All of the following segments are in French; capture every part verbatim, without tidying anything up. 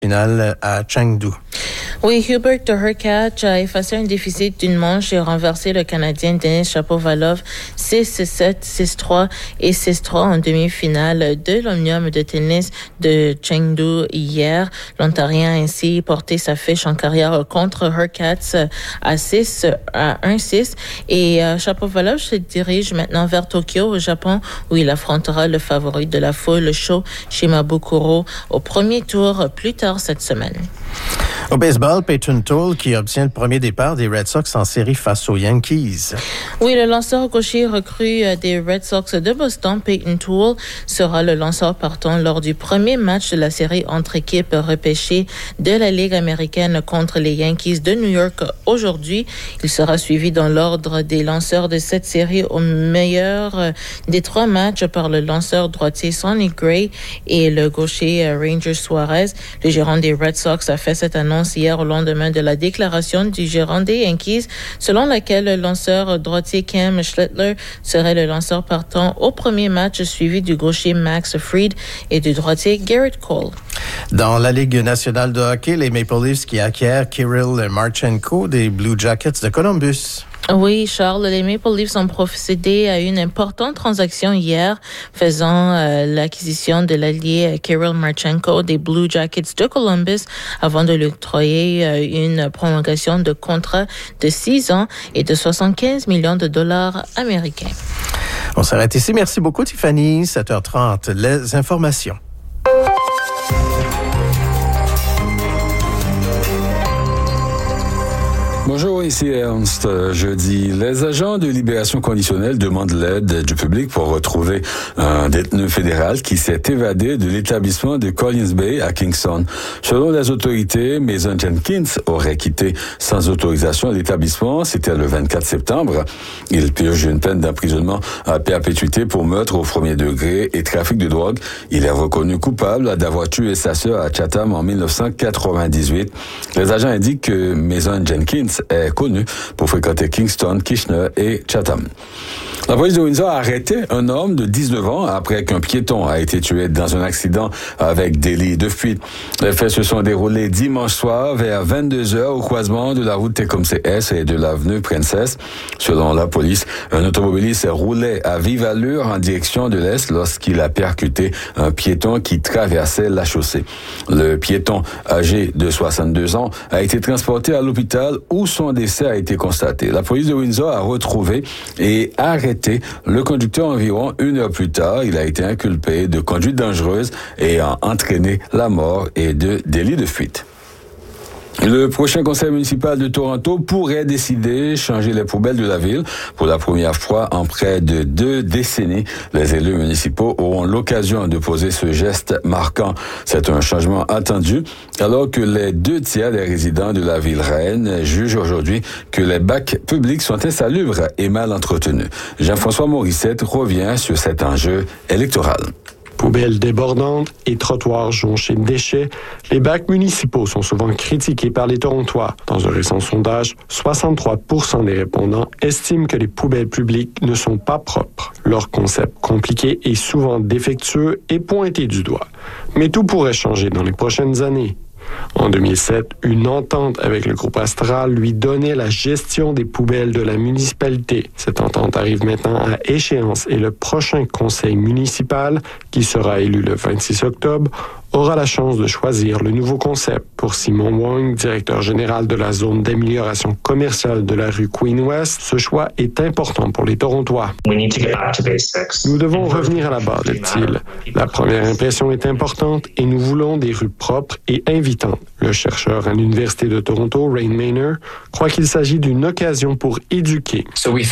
finale à Chengdu. Oui, Hubert Hurkacz a effacé un déficit d'une manche et renversé le Canadien Denis Shapovalov six sept, six trois et six trois en demi-finale de l'Omnium de tennis de Chengdu hier. L'Ontarien a ainsi porté sa fiche en carrière contre Hurkacz à six à un six et euh, Shapovalov se dirige maintenant vers Tokyo au Japon où il affrontera le favori de la foule, Sho Shimabukuro, au premier tour plus tard cette semaine. Au baseball, Peyton Toll qui obtient le premier départ des Red Sox en série face aux Yankees. Oui, le lanceur gaucher recru des Red Sox de Boston, Peyton Toll, sera le lanceur partant lors du premier match de la série entre équipes repêchées de la Ligue américaine contre les Yankees de New York aujourd'hui. Il sera suivi dans l'ordre des lanceurs de cette série au meilleur des trois matchs par le lanceur droitier Sonny Gray et le gaucher Ranger Suarez. Le gérant des Red Sox a fait cette annonce hier au lendemain de la déclaration du gérant des Yankees, selon laquelle le lanceur droitier Cam Schlittler serait le lanceur partant au premier match, suivi du gaucher Max Fried et du droitier Garrett Cole. Dans la Ligue nationale de hockey, les Maple Leafs qui acquièrent Kirill Marchenko des Blue Jackets de Columbus. Oui, Charles, les Maple Leafs ont procédé à une importante transaction hier, faisant euh, l'acquisition de l'allié Kirill Marchenko des Blue Jackets de Columbus avant de lui octroyer euh, une prolongation de contrat de six ans et de soixante-quinze millions de dollars américains. On s'arrête ici. Merci beaucoup, Tiffany. sept heures trente, les informations. Bonjour, ici Ernst. Jeudi, les agents de libération conditionnelle demandent l'aide du public pour retrouver un détenu fédéral qui s'est évadé de l'établissement de Collins Bay à Kingston. Selon les autorités, Mason Jenkins aurait quitté sans autorisation l'établissement. C'était le vingt-quatre septembre. Il purge une peine d'emprisonnement à perpétuité pour meurtre au premier degré et trafic de drogue. Il est reconnu coupable d'avoir tué sa sœur à Chatham en dix-neuf cent quatre-vingt-dix-huit. Les agents indiquent que Mason Jenkins est connu pour fréquenter Kingston, Kitchener et Chatham. La police de Windsor a arrêté un homme de dix-neuf ans après qu'un piéton a été tué dans un accident avec délit de fuite. Les faits se sont déroulés dimanche soir vers vingt-deux heures au croisement de la route Tecumseh S et de l'avenue Princess. Selon la police, un automobiliste roulait à vive allure en direction de l'Est lorsqu'il a percuté un piéton qui traversait la chaussée. Le piéton, âgé de soixante-deux ans, a été transporté à l'hôpital où son décès a été constaté. La police de Windsor a retrouvé et arrêté le conducteur environ une heure plus tard. Il a été inculpé de conduite dangereuse ayant entraîné la mort et de délit de fuite. Le prochain conseil municipal de Toronto pourrait décider de changer les poubelles de la ville. Pour la première fois en près de deux décennies, les élus municipaux auront l'occasion de poser ce geste marquant. C'est un changement attendu, alors que les deux tiers des résidents de la ville reine jugent aujourd'hui que les bacs publics sont insalubres et mal entretenus. Jean-François Morissette revient sur cet enjeu électoral. Poubelles débordantes et trottoirs jonchés de déchets, les bacs municipaux sont souvent critiqués par les Torontois. Dans un récent sondage, soixante-trois pour cent des répondants estiment que les poubelles publiques ne sont pas propres. Leur concept compliqué est souvent défectueux et pointé du doigt. Mais tout pourrait changer dans les prochaines années. En deux mille sept, une entente avec le groupe Astral lui donnait la gestion des poubelles de la municipalité. Cette entente arrive maintenant à échéance et le prochain conseil municipal, qui sera élu le vingt-six octobre, aura la chance de choisir le nouveau concept. Pour Simon Wong, directeur général de la zone d'amélioration commerciale de la rue Queen West, ce choix est important pour les Torontois. Nous devons revenir à la base, dit-il. La première impression est importante et nous voulons des rues propres et invitantes. Le chercheur à l'Université de Toronto, Rain Maynard, croit qu'il s'agit d'une occasion pour éduquer.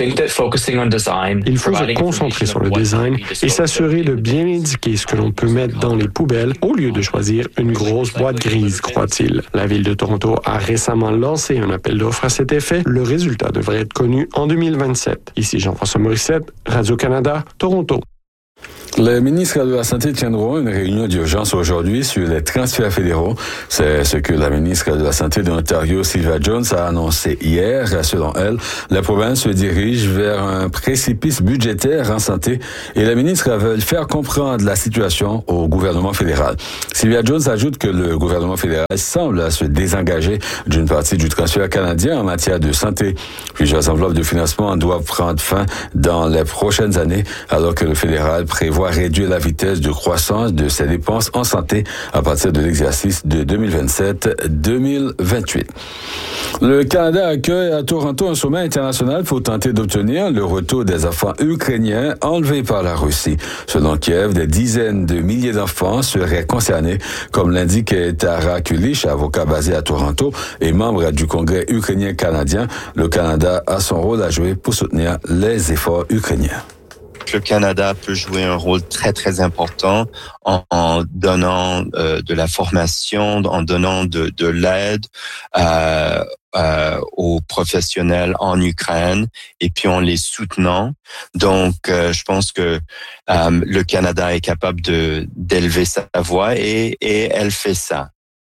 Il faut se concentrer sur le design et s'assurer de bien indiquer ce que l'on peut mettre dans les poubelles au lieu de choisir une grosse boîte grise, croit-il. La ville de Toronto a récemment lancé un appel d'offres à cet effet. Le résultat devrait être connu en deux mille vingt-sept. Ici Jean-François Morissette, Radio-Canada, Toronto. Les ministres de la Santé tiendront une réunion d'urgence aujourd'hui sur les transferts fédéraux. C'est ce que la ministre de la Santé de l'Ontario, Sylvia Jones, a annoncé hier. Selon elle, la province se dirige vers un précipice budgétaire en santé et les ministres veulent faire comprendre la situation au gouvernement fédéral. Sylvia Jones ajoute que le gouvernement fédéral semble se désengager d'une partie du transfert canadien en matière de santé. Plusieurs enveloppes de financement doivent prendre fin dans les prochaines années alors que le fédéral prévoit réduire la vitesse de croissance de ses dépenses en santé à partir de l'exercice de deux mille vingt-sept deux mille vingt-huit. Le Canada accueille à Toronto un sommet international pour tenter d'obtenir le retour des enfants ukrainiens enlevés par la Russie. Selon Kiev, des dizaines de milliers d'enfants seraient concernés, comme l'indique Tara Kulish, avocat basé à Toronto et membre du Congrès ukrainien canadien. Le Canada a son rôle à jouer pour soutenir les efforts ukrainiens. Le Canada peut jouer un rôle très, très important en, en donnant euh, de la formation, en donnant de, de l'aide euh, euh, aux professionnels en Ukraine et puis en les soutenant. Donc, euh, je pense que euh, le Canada est capable de d'élever sa voix et, et elle fait ça.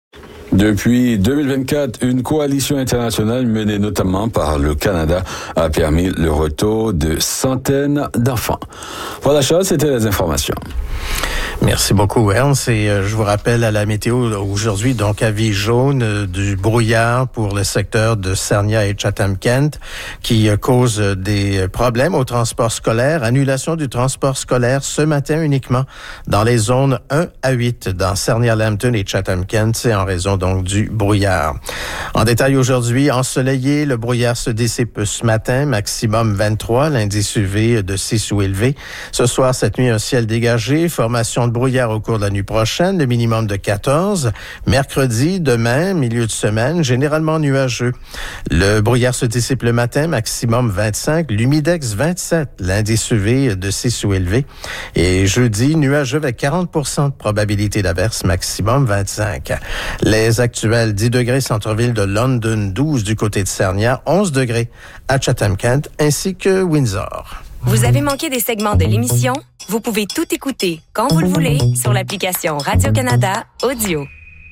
Depuis deux mille vingt-quatre, une coalition internationale menée notamment par le Canada a permis le retour de centaines d'enfants. Voilà, Charles, c'était les informations. Merci beaucoup, Ernst. Et euh, je vous rappelle à la météo aujourd'hui, donc avis jaune euh, du brouillard pour le secteur de Sarnia et Chatham-Kent qui euh, cause des problèmes au transport scolaire. Annulation du transport scolaire ce matin uniquement dans les zones un à huit dans Sarnia-Lambton et Chatham-Kent. C'est en raison donc du brouillard. En détail aujourd'hui, ensoleillé, le brouillard se dissipe ce matin, maximum vingt-trois, l'indice U V de six ou élevé. Ce soir, cette nuit, un ciel dégagé, formation de brouillard au cours de la nuit prochaine, le minimum de quatorze. Mercredi, demain, milieu de semaine, généralement nuageux. Le brouillard se dissipe le matin, maximum vingt-cinq, l'humidex vingt-sept, l'indice U V de six ou élevé. Et jeudi, nuageux avec quarante pour cent de probabilité d'averse, maximum vingt-cinq. Les actuels dix degrés centre-ville de London, douze du côté de Sarnia, onze degrés à Chatham-Kent ainsi que Windsor. Vous avez manqué des segments de l'émission? Vous pouvez tout écouter quand vous le voulez sur l'application Radio-Canada Audio.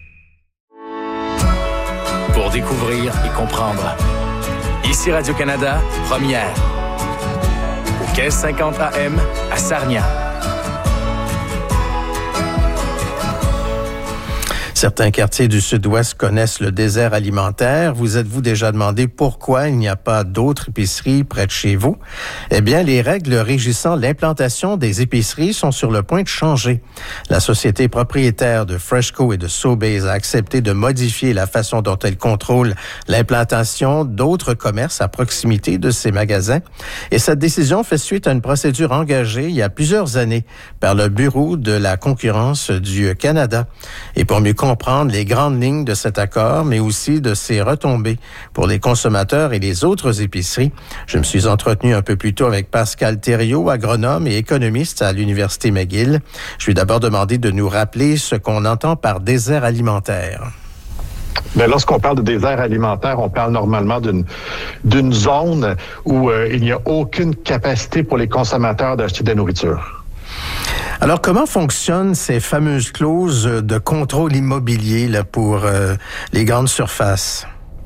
Pour découvrir et comprendre. Ici Radio-Canada, première. Au quinze cinquante A M à Sarnia. Certains quartiers du Sud-Ouest connaissent le désert alimentaire. Vous êtes-vous déjà demandé pourquoi il n'y a pas d'autres épiceries près de chez vous? Eh bien, les règles régissant l'implantation des épiceries sont sur le point de changer. La société propriétaire de Freshco et de Sobeys a accepté de modifier la façon dont elle contrôle l'implantation d'autres commerces à proximité de ces magasins. Et cette décision fait suite à une procédure engagée il y a plusieurs années par le Bureau de la concurrence du Canada. Et pour mieux comprendre les grandes lignes de cet accord, mais aussi de ses retombées pour les consommateurs et les autres épiceries. Je me suis entretenu un peu plus tôt avec Pascal Thériault, agronome et économiste à l'Université McGill. Je lui ai d'abord demandé de nous rappeler ce qu'on entend par désert alimentaire. Mais lorsqu'on parle de désert alimentaire, on parle normalement d'une d'une zone où euh, il n'y a aucune capacité pour les consommateurs d'acheter de la nourriture. Alors, comment fonctionnent ces fameuses clauses de contrôle immobilier là, pour euh, les grandes surfaces?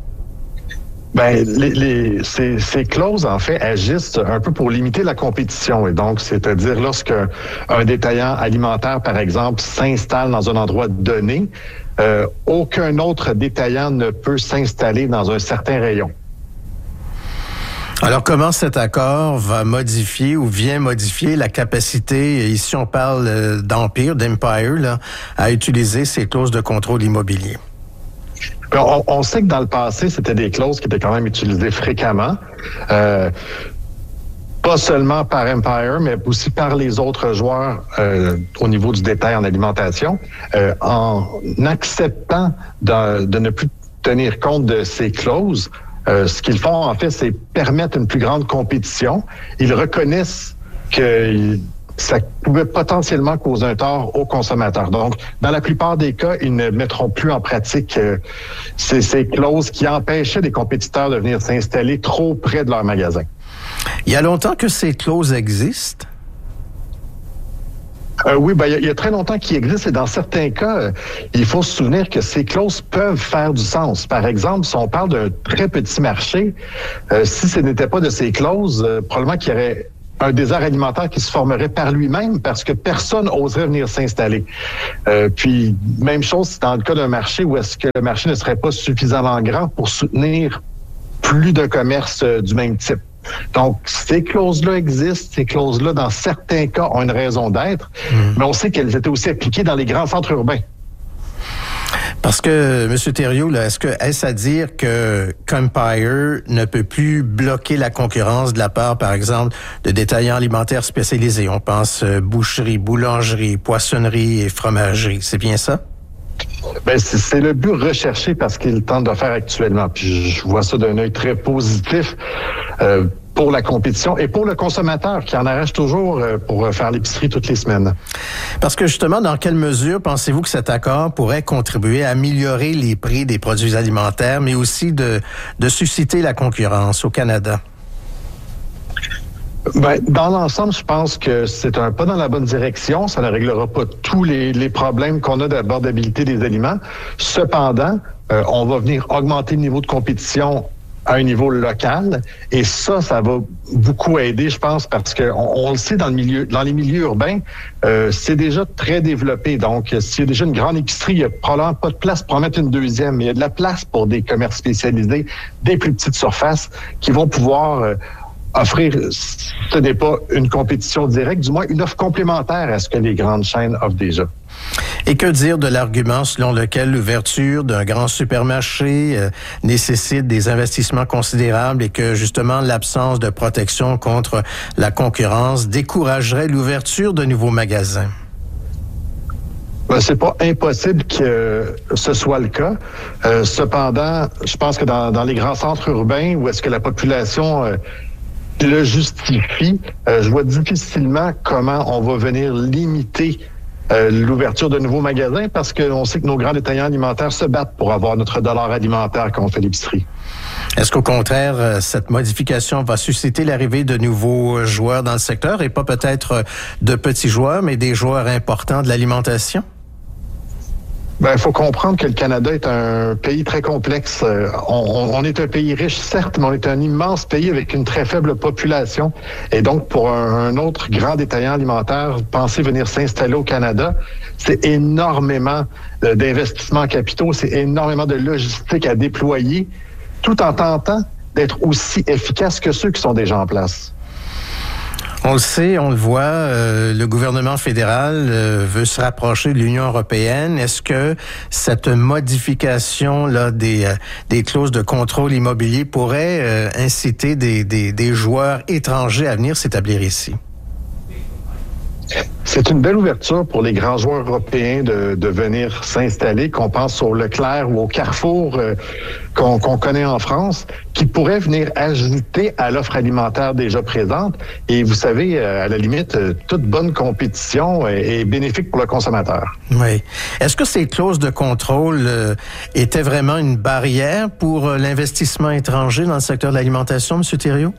Ben, les, les, ces, ces clauses, en fait, agissent un peu pour limiter la compétition. Et donc, c'est-à-dire lorsque un détaillant alimentaire, par exemple, s'installe dans un endroit donné, euh, aucun autre détaillant ne peut s'installer dans un certain rayon. Alors, comment cet accord va modifier ou vient modifier la capacité, ici on parle d'Empire, d'Empire, là, à utiliser ces clauses de contrôle immobilier? On, on sait que dans le passé, c'était des clauses qui étaient quand même utilisées fréquemment. Euh, pas seulement par Empire, mais aussi par les autres joueurs euh, au niveau du détail en alimentation, euh, en acceptant de, de ne plus tenir compte de ces clauses. Euh, ce qu'ils font, en fait, c'est permettre une plus grande compétition. Ils reconnaissent que ça pouvait potentiellement causer un tort aux consommateurs. Donc, dans la plupart des cas, ils ne mettront plus en pratique euh, ces, ces clauses qui empêchaient des compétiteurs de venir s'installer trop près de leur magasin. Il y a longtemps que ces clauses existent? Euh, oui, ben, il y, y a très longtemps qu'il existe et dans certains cas, euh, il faut se souvenir que ces clauses peuvent faire du sens. Par exemple, si on parle d'un très petit marché, euh, si ce n'était pas de ces clauses, euh, probablement qu'il y aurait un désert alimentaire qui se formerait par lui-même parce que personne oserait venir s'installer. Euh, puis, même chose dans le cas d'un marché où est-ce que le marché ne serait pas suffisamment grand pour soutenir plus de commerces euh, du même type. Donc, ces clauses-là existent. Ces clauses-là, dans certains cas, ont une raison d'être, mmh. mais on sait qu'elles étaient aussi appliquées dans les grands centres urbains. Parce que, M. Thériault, là, est-ce que est-ce à dire que Empire ne peut plus bloquer la concurrence de la part, par exemple, de détaillants alimentaires spécialisés? On pense euh, boucherie, boulangerie, poissonnerie et fromagerie. C'est bien ça? Ben, c'est, c'est le but recherché parce qu'il tente de faire actuellement. Puis je vois ça d'un œil très positif euh, pour la compétition et pour le consommateur qui en arrache toujours euh, pour faire l'épicerie toutes les semaines. Parce que justement, dans quelle mesure pensez-vous que cet accord pourrait contribuer à améliorer les prix des produits alimentaires, mais aussi de, de susciter la concurrence au Canada? Ben, dans l'ensemble, je pense que c'est un pas dans la bonne direction. Ça ne réglera pas tous les, les problèmes qu'on a d'abordabilité des aliments. Cependant, euh, on va venir augmenter le niveau de compétition à un niveau local. Et ça, ça va beaucoup aider, je pense, parce que on, on le sait dans le milieu, dans les milieux urbains, euh, c'est déjà très développé. Donc, s'il y a déjà une grande épicerie, il n'y a probablement pas de place pour en mettre une deuxième. Mais il y a de la place pour des commerces spécialisés, des plus petites surfaces qui vont pouvoir euh, offrir, ce n'est pas une compétition directe, du moins une offre complémentaire à ce que les grandes chaînes offrent déjà. Et que dire de l'argument selon lequel l'ouverture d'un grand supermarché euh, nécessite des investissements considérables et que justement l'absence de protection contre la concurrence découragerait l'ouverture de nouveaux magasins? Ben, c'est pas impossible que ce soit le cas. Euh, cependant, je pense que dans, dans les grands centres urbains où est-ce que la population euh, le justifie, euh, je vois difficilement comment on va venir limiter euh, l'ouverture de nouveaux magasins parce qu'on sait que nos grands détaillants alimentaires se battent pour avoir notre dollar alimentaire quand on fait l'épicerie. Est-ce qu'au contraire, cette modification va susciter l'arrivée de nouveaux joueurs dans le secteur et pas peut-être de petits joueurs, mais des joueurs importants de l'alimentation? Ben, il faut comprendre que le Canada est un pays très complexe. On, on est un pays riche, certes, mais on est un immense pays avec une très faible population. Et donc, pour un, un autre grand détaillant alimentaire, penser venir s'installer au Canada, c'est énormément d'investissements en capitaux, c'est énormément de logistique à déployer, tout en tentant d'être aussi efficace que ceux qui sont déjà en place. On le sait, on le voit, euh, le gouvernement fédéral euh, veut se rapprocher de l'Union européenne. Est-ce que cette modification là des euh, des clauses de contrôle immobilier pourrait euh, inciter des, des des joueurs étrangers à venir s'établir ici? C'est une belle ouverture pour les grands joueurs européens de, de venir s'installer, qu'on pense au Leclerc ou au Carrefour euh, qu'on, qu'on connaît en France, qui pourraient venir ajouter à l'offre alimentaire déjà présente. Et vous savez, euh, à la limite, euh, toute bonne compétition est, est bénéfique pour le consommateur. Oui. Est-ce que ces clauses de contrôle euh, étaient vraiment une barrière pour euh, l'investissement étranger dans le secteur de l'alimentation, M. Thériault?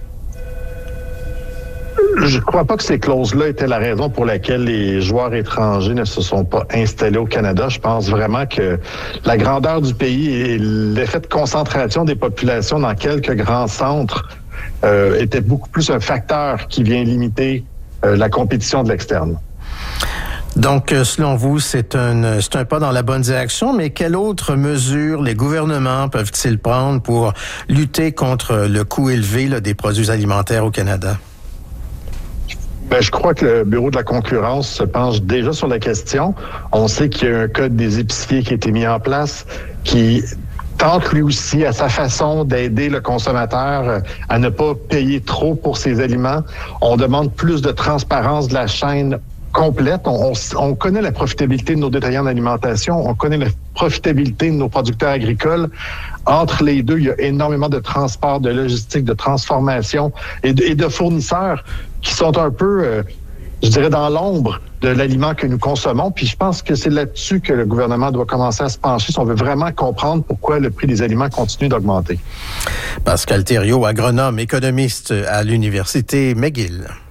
Je ne crois pas que ces clauses-là étaient la raison pour laquelle les joueurs étrangers ne se sont pas installés au Canada. Je pense vraiment que la grandeur du pays et l'effet de concentration des populations dans quelques grands centres euh, était beaucoup plus un facteur qui vient limiter euh, la compétition de l'externe. Donc, selon vous, c'est un, c'est un pas dans la bonne direction, mais quelles autres mesures les gouvernements peuvent-ils prendre pour lutter contre le coût élevé là, des produits alimentaires au Canada? Ben, je crois que le Bureau de la concurrence se penche déjà sur la question. On sait qu'il y a un code des épiciers qui a été mis en place qui tente lui aussi à sa façon d'aider le consommateur à ne pas payer trop pour ses aliments. On demande plus de transparence de la chaîne complète. On, on, on connaît la profitabilité de nos détaillants d'alimentation, on connaît la profitabilité de nos producteurs agricoles. Entre les deux, il y a énormément de transport, de logistique, de transformation et de, et de fournisseurs qui sont un peu, euh, je dirais, dans l'ombre de l'aliment que nous consommons. Puis je pense que c'est là-dessus que le gouvernement doit commencer à se pencher si on veut vraiment comprendre pourquoi le prix des aliments continue d'augmenter. Pascal Thériault, agronome, économiste à l'Université McGill.